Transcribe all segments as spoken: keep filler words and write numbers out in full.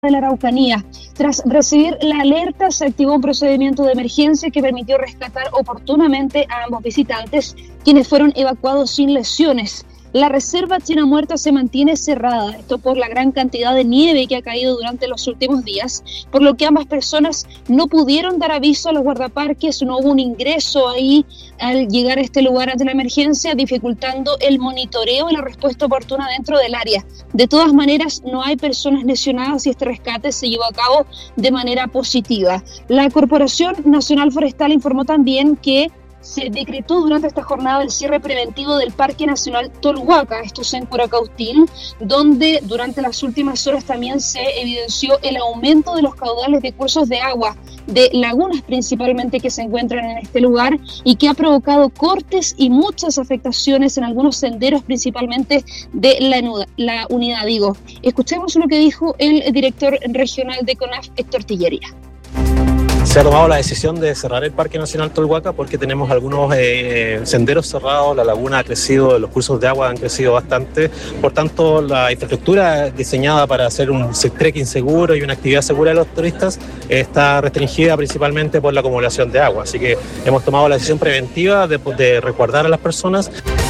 de la Araucanía. Tras recibir la alerta, se activó un procedimiento de emergencia que permitió rescatar oportunamente a ambos visitantes, quienes fueron evacuados sin lesiones. La reserva China Muerta se mantiene cerrada, esto por la gran cantidad de nieve que ha caído durante los últimos días, por lo que ambas personas no pudieron dar aviso a los guardaparques, no hubo un ingreso ahí al llegar a este lugar ante la emergencia, dificultando el monitoreo y la respuesta oportuna dentro del área. De todas maneras, no hay personas lesionadas y este rescate se llevó a cabo de manera positiva. La Corporación Nacional Forestal informó también que se decretó durante esta jornada el cierre preventivo del Parque Nacional Tolhuaca, esto es en Curacautín, donde durante las últimas horas también se evidenció el aumento de los caudales de cursos de agua, de lagunas principalmente que se encuentran en este lugar y que ha provocado cortes y muchas afectaciones en algunos senderos, principalmente de la, la unidad. Digo, escuchemos lo que dijo el director regional de CONAF, Héctor Tillería. Se ha tomado la decisión de cerrar el Parque Nacional Tolhuaca porque tenemos algunos eh, senderos cerrados, la laguna ha crecido, los cursos de agua han crecido bastante, por tanto la infraestructura diseñada para hacer un trekking seguro y una actividad segura de los turistas eh, está restringida principalmente por la acumulación de agua, así que hemos tomado la decisión preventiva de, de resguardar a las personas.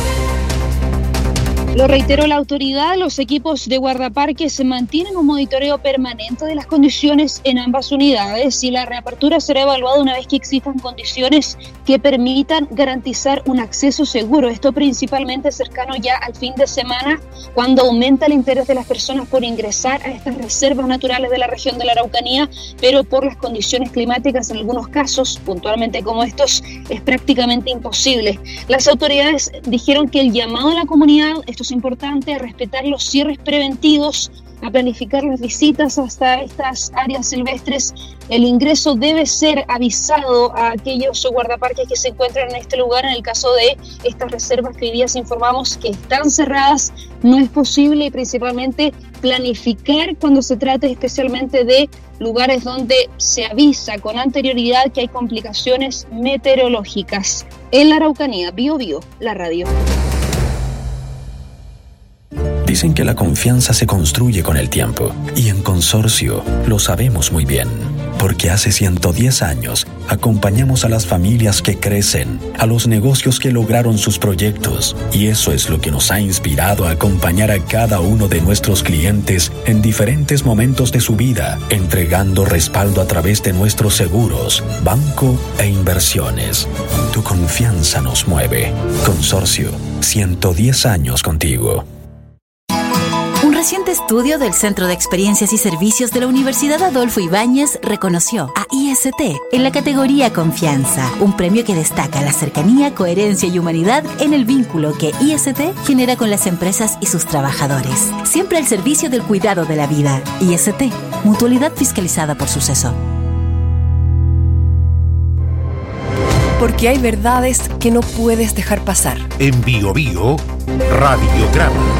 Lo reiteró la autoridad, los equipos de guardaparques mantienen un monitoreo permanente de las condiciones en ambas unidades y la reapertura será evaluada una vez que existan condiciones que permitan garantizar un acceso seguro. Esto principalmente cercano ya al fin de semana, cuando aumenta el interés de las personas por ingresar a estas reservas naturales de la región de la Araucanía, pero por las condiciones climáticas en algunos casos, puntualmente como estos, es prácticamente imposible. Las autoridades dijeron que el llamado a la comunidad, esto es importante, a respetar los cierres preventivos, a planificar las visitas hasta estas áreas silvestres. El ingreso debe ser avisado a aquellos guardaparques que se encuentran en este lugar. En el caso de estas reservas que hoy día se informamos que están cerradas, no es posible, y principalmente planificar cuando se trate especialmente de lugares donde se avisa con anterioridad que hay complicaciones meteorológicas. En la Araucanía, Bio Bio, la radio. Dicen que la confianza se construye con el tiempo, y en Consorcio lo sabemos muy bien, porque hace ciento diez años acompañamos a las familias que crecen, a los negocios que lograron sus proyectos, y eso es lo que nos ha inspirado a acompañar a cada uno de nuestros clientes en diferentes momentos de su vida, entregando respaldo a través de nuestros seguros, banco e inversiones. Tu confianza nos mueve. Consorcio, ciento diez años contigo. Un reciente estudio del Centro de Experiencias y Servicios de la Universidad Adolfo Ibáñez reconoció a I S T en la categoría Confianza, un premio que destaca la cercanía, coherencia y humanidad en el vínculo que I S T genera con las empresas y sus trabajadores. Siempre al servicio del cuidado de la vida. I S T, mutualidad fiscalizada por Suceso. Porque hay verdades que no puedes dejar pasar. En Bio Bio, Radiograma.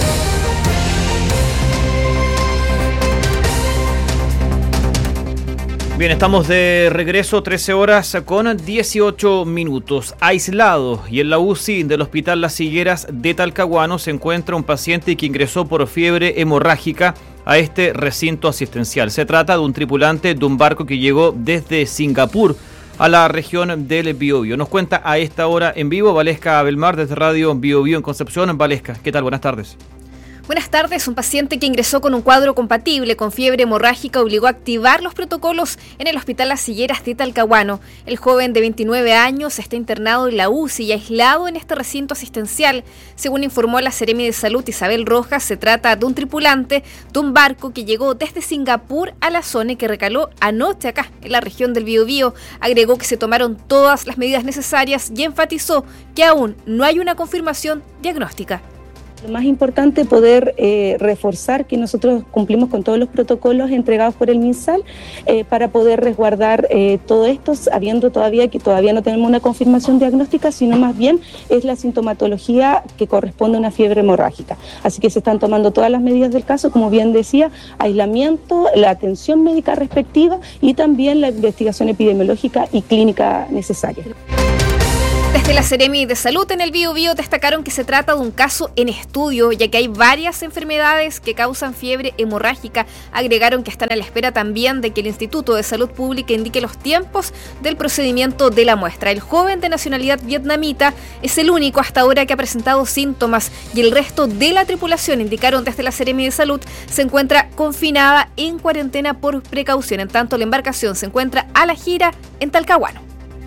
Bien, estamos de regreso, trece horas con dieciocho minutos. Aislado y en la U C I del Hospital Las Higueras de Talcahuano se encuentra un paciente que ingresó por fiebre hemorrágica a este recinto asistencial. Se trata de un tripulante de un barco que llegó desde Singapur a la región del Biobío. Nos cuenta a esta hora en vivo Valesca Belmar desde Radio Biobío en Concepción. Valesca, ¿qué tal? Buenas tardes. Buenas tardes. Un paciente que ingresó con un cuadro compatible con fiebre hemorrágica obligó a activar los protocolos en el Hospital Las Higueras de Talcahuano. El joven de veintinueve años está internado en la U C I y aislado en este recinto asistencial. Según informó la Seremi de Salud Isabel Rojas, se trata de un tripulante de un barco que llegó desde Singapur a la zona y que recaló anoche acá en la región del Biobío. Agregó que se tomaron todas las medidas necesarias y enfatizó que aún no hay una confirmación diagnóstica. Lo más importante es poder eh, reforzar que nosotros cumplimos con todos los protocolos entregados por el MinSal eh, para poder resguardar eh, todo esto, habiendo todavía que todavía no tenemos una confirmación diagnóstica, sino más bien es la sintomatología que corresponde a una fiebre hemorrágica. Así que se están tomando todas las medidas del caso, como bien decía, aislamiento, la atención médica respectiva y también la investigación epidemiológica y clínica necesaria. Desde Desde la Seremi de Salud en el Biobío destacaron que se trata de un caso en estudio, ya que hay varias enfermedades que causan fiebre hemorrágica. Agregaron que están a la espera también de que el Instituto de Salud Pública indique los tiempos del procedimiento de la muestra. El joven de nacionalidad vietnamita es el único hasta ahora que ha presentado síntomas y el resto de la tripulación, indicaron desde la Seremi de Salud, se encuentra confinada en cuarentena por precaución. En tanto, la embarcación se encuentra a la gira en Talcahuano.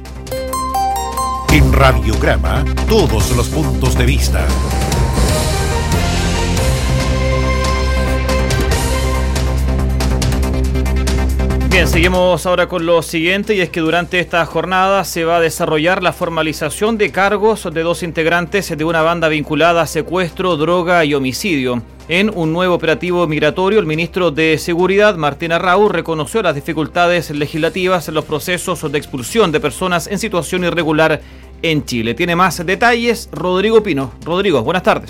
En Radiograma, todos los puntos de vista. Bien, seguimos ahora con lo siguiente, y es que durante esta jornada se va a desarrollar la formalización de cargos de dos integrantes de una banda vinculada a secuestro, droga y homicidio. En un nuevo operativo migratorio, el ministro de Seguridad, Martín Arrau, reconoció las dificultades legislativas en los procesos de expulsión de personas en situación irregular en Chile. Tiene más detalles Rodrigo Pino. Rodrigo, buenas tardes.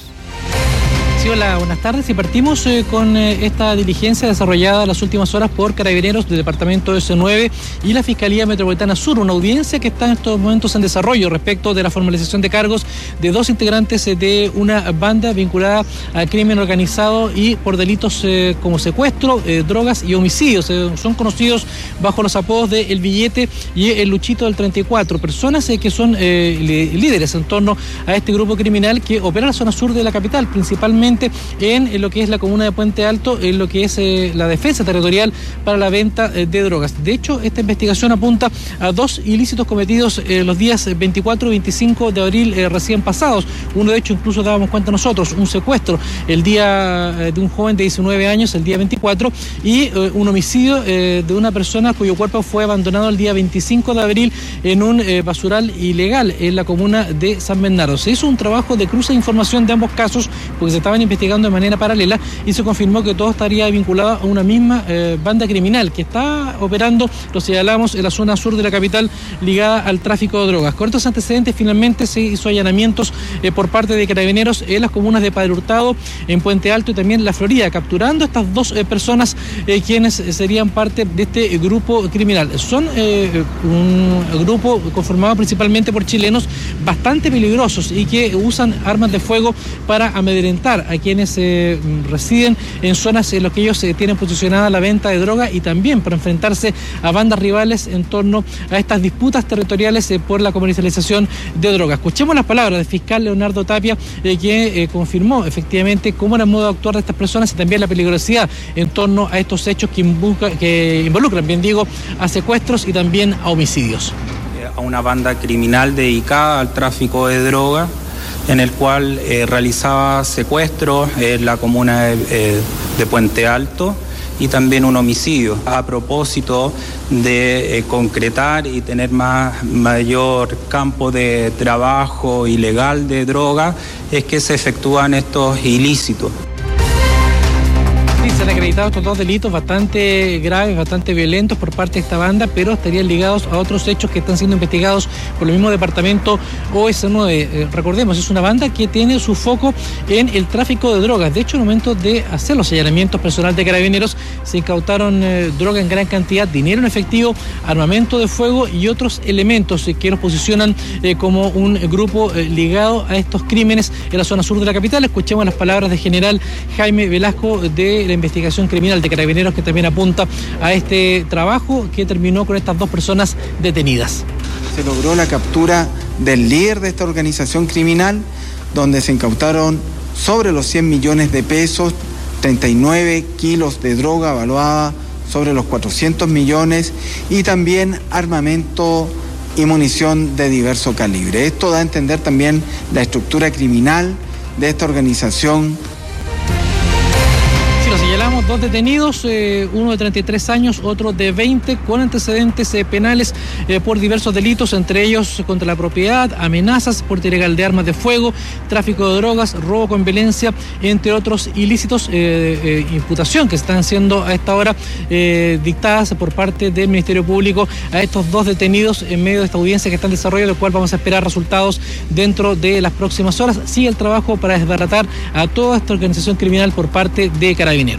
Sí, hola, buenas tardes. Y partimos eh, con eh, esta diligencia desarrollada las últimas horas por Carabineros del Departamento ese nueve y la Fiscalía Metropolitana Sur, una audiencia que está en estos momentos en desarrollo respecto de la formalización de cargos de dos integrantes eh, de una banda vinculada al crimen organizado y por delitos eh, como secuestro, eh, drogas y homicidios. Eh, son conocidos bajo los apodos de El Billete y El Luchito del treinta y cuatro. Personas eh, que son eh, líderes en torno a este grupo criminal que opera en la zona sur de la capital, principalmente en lo que es la comuna de Puente Alto, en lo que es eh, la defensa territorial para la venta eh, de drogas. De hecho, esta investigación apunta a dos ilícitos cometidos eh, los días veinticuatro y veinticinco de abril eh, recién pasados. Uno de hecho incluso dábamos cuenta nosotros, un secuestro el día eh, de un joven de diecinueve años, el día veinticuatro, y eh, un homicidio eh, de una persona cuyo cuerpo fue abandonado el día veinticinco de abril en un eh, basural ilegal en la comuna de San Bernardo. Se hizo un trabajo de cruce de información de ambos casos porque se estaban investigando de manera paralela y se confirmó que todo estaría vinculado a una misma eh, banda criminal que está operando, lo señalamos, en la zona sur de la capital ligada al tráfico de drogas. Con estos antecedentes finalmente se hizo allanamientos eh, por parte de Carabineros en las comunas de Padre Hurtado, en Puente Alto y también La Florida, capturando a estas dos eh, personas eh, quienes serían parte de este grupo criminal. Son eh, un grupo conformado principalmente por chilenos bastante peligrosos y que usan armas de fuego para amedrentar a quienes eh, residen en zonas en las que ellos eh, tienen posicionada la venta de droga y también para enfrentarse a bandas rivales en torno a estas disputas territoriales eh, por la comercialización de drogas. Escuchemos las palabras del fiscal Leonardo Tapia, eh, que eh, confirmó efectivamente cómo era el modo de actuar de estas personas y también la peligrosidad en torno a estos hechos que, involucra, que involucran, bien digo, a secuestros y también a homicidios. A una banda criminal dedicada al tráfico de droga, en el cual eh, realizaba secuestros en la comuna de, eh, de Puente Alto y también un homicidio. A propósito de eh, concretar y tener más, mayor campo de trabajo ilegal de droga, es que se efectúan estos ilícitos. Se han acreditado estos dos delitos bastante graves, bastante violentos por parte de esta banda, pero estarían ligados a otros hechos que están siendo investigados por el mismo departamento O S nueve. Eh, recordemos, es una banda que tiene su foco en el tráfico de drogas. De hecho, en el momento de hacer los allanamientos personal de Carabineros, se incautaron eh, droga en gran cantidad, dinero en efectivo, armamento de fuego y otros elementos eh, que los posicionan eh, como un grupo eh, ligado a estos crímenes en la zona sur de la capital. Escuchemos las palabras del general Jaime Velasco de la investigación criminal de Carabineros, que también apunta a este trabajo que terminó con estas dos personas detenidas. Se logró la captura del líder de esta organización criminal, donde se incautaron sobre los cien millones de pesos, treinta y nueve kilos de droga evaluada sobre los cuatrocientos millones y también armamento y munición de diverso calibre. Esto da a entender también la estructura criminal de esta organización. Lo señalamos, dos detenidos, eh, uno de treinta y tres años, otro de veinte, con antecedentes eh, penales eh, por diversos delitos, entre ellos contra la propiedad, amenazas, porte ilegal de armas de fuego, tráfico de drogas, robo con violencia, entre otros ilícitos, eh, eh, imputación que están siendo a esta hora eh, dictadas por parte del Ministerio Público a estos dos detenidos en medio de esta audiencia que está en desarrollo, del cual vamos a esperar resultados dentro de las próximas horas. Sigue el trabajo para desbaratar a toda esta organización criminal por parte de Carabineros.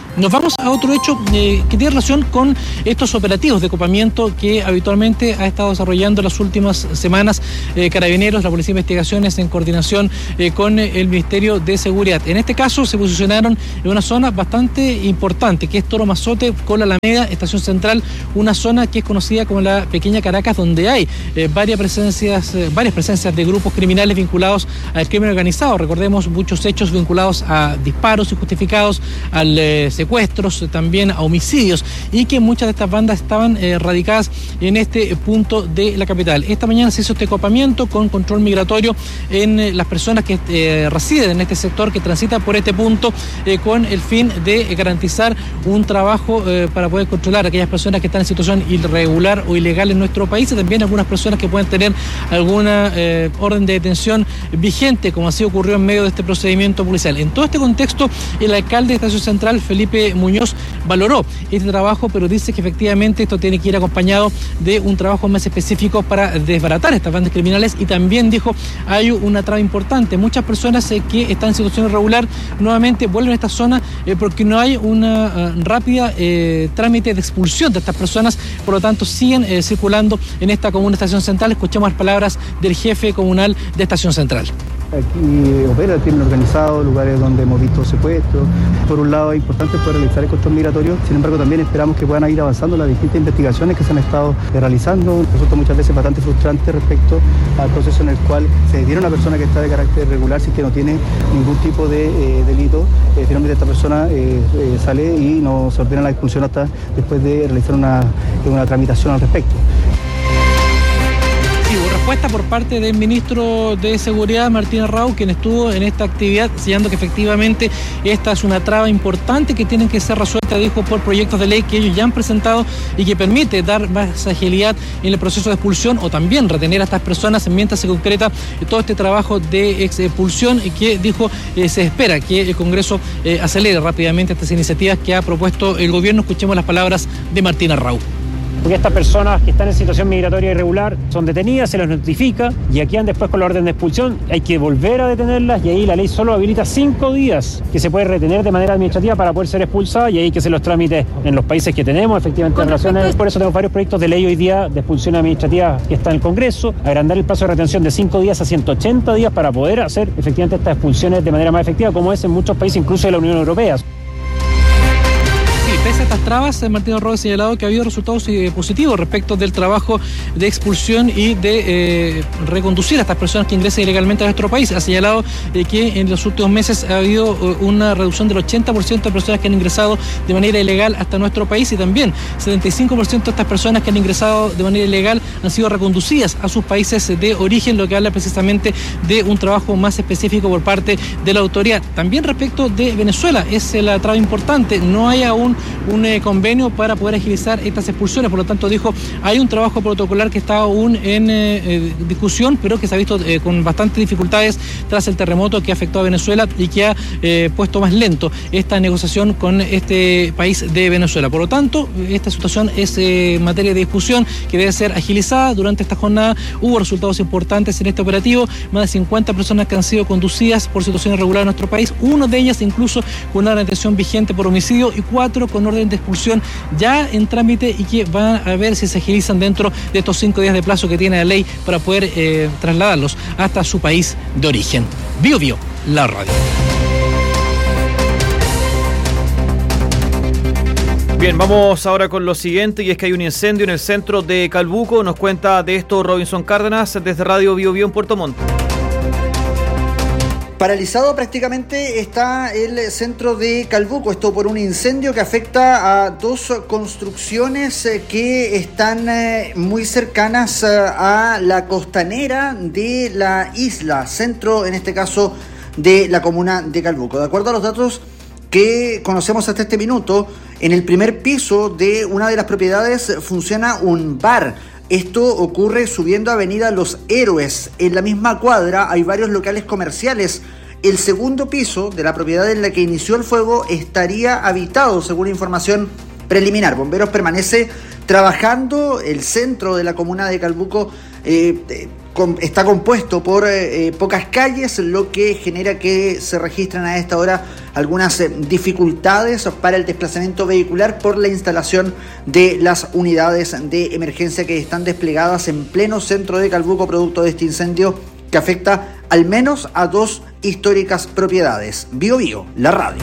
Nos vamos a otro hecho eh, que tiene relación con estos operativos de copamiento que habitualmente ha estado desarrollando en las últimas semanas eh, Carabineros, la Policía de Investigaciones en coordinación eh, con el Ministerio de Seguridad. En este caso se posicionaron en una zona bastante importante, que es Toro Mazote con la Alameda, Estación Central, una zona que es conocida como la Pequeña Caracas, donde hay eh, varias presencias, eh, varias presencias de grupos criminales vinculados al crimen organizado. Recordemos muchos hechos vinculados a disparos injustificados, al eh, secuestros, también a homicidios, y que muchas de estas bandas estaban eh, radicadas en este punto de la capital. Esta mañana se hizo este copamiento con control migratorio en eh, las personas que eh, residen en este sector, que transitan por este punto, eh, con el fin de eh, garantizar un trabajo eh, para poder controlar a aquellas personas que están en situación irregular o ilegal en nuestro país, y también algunas personas que pueden tener alguna eh, orden de detención vigente, como así ocurrió en medio de este procedimiento policial. En todo este contexto, el alcalde de Estación Central, Felipe Muñoz, valoró este trabajo, pero dice que efectivamente esto tiene que ir acompañado de un trabajo más específico para desbaratar estas bandas criminales, y también dijo hay una traba importante. Muchas personas eh, que están en situación irregular nuevamente vuelven a esta zona eh, porque no hay una uh, rápida eh, trámite de expulsión de estas personas, por lo tanto siguen eh, circulando en esta comuna Estación Central. Escuchemos las palabras del jefe comunal de Estación Central. Aquí opera el crimen organizado, lugares donde hemos visto secuestros. Por un lado es importante poder realizar el control migratorio, sin embargo también esperamos que puedan ir avanzando las distintas investigaciones que se han estado realizando. Resulta muchas veces bastante frustrante respecto al proceso en el cual se detiene a una persona que está de carácter regular, si que no tiene ningún tipo de eh, delito. Eh, finalmente esta persona eh, eh, sale y no se ordena la expulsión hasta después de realizar una, una tramitación al respecto. Hubo respuesta por parte del ministro de Seguridad, Martín Arrau, quien estuvo en esta actividad, señalando que efectivamente esta es una traba importante que tienen que ser resuelta, dijo, por proyectos de ley que ellos ya han presentado y que permite dar más agilidad en el proceso de expulsión, o también retener a estas personas mientras se concreta todo este trabajo de expulsión, y que dijo eh, se espera que el Congreso eh, acelere rápidamente estas iniciativas que ha propuesto el gobierno. Escuchemos las palabras de Martín Arrau. Porque estas personas que están en situación migratoria irregular son detenidas, se les notifica y aquí andan después con la orden de expulsión, hay que volver a detenerlas, y ahí la ley solo habilita cinco días que se puede retener de manera administrativa para poder ser expulsada, y ahí hay que hacer los trámites en los países que tenemos, efectivamente, en relaciones. Por eso tenemos varios proyectos de ley hoy día de expulsión administrativa que está en el Congreso, agrandar el plazo de retención de cinco días a ciento ochenta días para poder hacer efectivamente estas expulsiones de manera más efectiva, como es en muchos países, incluso de la Unión Europea. Pese a estas trabas, Martín Arrau ha señalado que ha habido resultados eh, positivos respecto del trabajo de expulsión y de eh, reconducir a estas personas que ingresan ilegalmente a nuestro país. Ha señalado eh, que en los últimos meses ha habido eh, una reducción del ochenta por ciento de personas que han ingresado de manera ilegal hasta nuestro país, y también setenta y cinco por ciento de estas personas que han ingresado de manera ilegal han sido reconducidas a sus países de origen, lo que habla precisamente de un trabajo más específico por parte de la autoridad. También respecto de Venezuela, es la traba importante, no hay aún un eh, convenio para poder agilizar estas expulsiones, por lo tanto dijo hay un trabajo protocolar que está aún en eh, eh, discusión, pero que se ha visto eh, con bastantes dificultades tras el terremoto que afectó a Venezuela y que ha eh, puesto más lento esta negociación con este país de Venezuela. Por lo tanto, esta situación es eh, materia de discusión que debe ser agilizada. Durante esta jornada hubo resultados importantes en este operativo, más de cincuenta personas que han sido conducidas por situación irregular en nuestro país, uno de ellas incluso con una detención vigente por homicidio y cuatro con orden de expulsión ya en trámite, y que van a ver si se agilizan dentro de estos cinco días de plazo que tiene la ley para poder eh, trasladarlos hasta su país de origen. Bio Bio, la radio. Bien, vamos ahora con lo siguiente, y es que hay un incendio en el centro de Calbuco. Nos cuenta de esto Robinson Cárdenas desde Radio Bio Bio en Puerto Montt. Paralizado prácticamente está el centro de Calbuco, esto por un incendio que afecta a dos construcciones que están muy cercanas a la costanera de la isla, centro en este caso de la comuna de Calbuco. De acuerdo a los datos que conocemos hasta este minuto, en el primer piso de una de las propiedades funciona un bar. Esto ocurre subiendo Avenida Los Héroes. En la misma cuadra hay varios locales comerciales. El segundo piso de la propiedad en la que inició el fuego estaría habitado, según información preliminar. Bomberos permanece trabajando. El centro de la comuna de Calbuco eh, eh, com, está compuesto por eh, pocas calles, lo que genera que se registren a esta hora algunas eh, dificultades para el desplazamiento vehicular por la instalación de las unidades de emergencia que están desplegadas en pleno centro de Calbuco, producto de este incendio que afecta al menos a dos históricas propiedades. Bio Bio, la radio.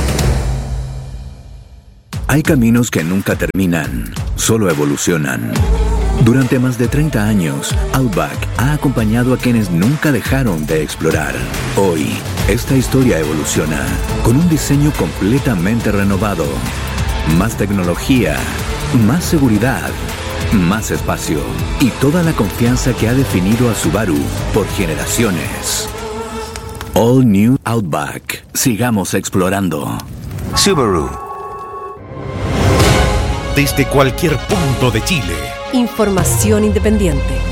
Hay caminos que nunca terminan, solo evolucionan. Durante más de treinta años, Outback ha acompañado a quienes nunca dejaron de explorar. Hoy, esta historia evoluciona con un diseño completamente renovado. Más tecnología, más seguridad, más espacio y toda la confianza que ha definido a Subaru por generaciones. All New Outback. Sigamos explorando. Subaru. Desde cualquier punto de Chile. Información independiente.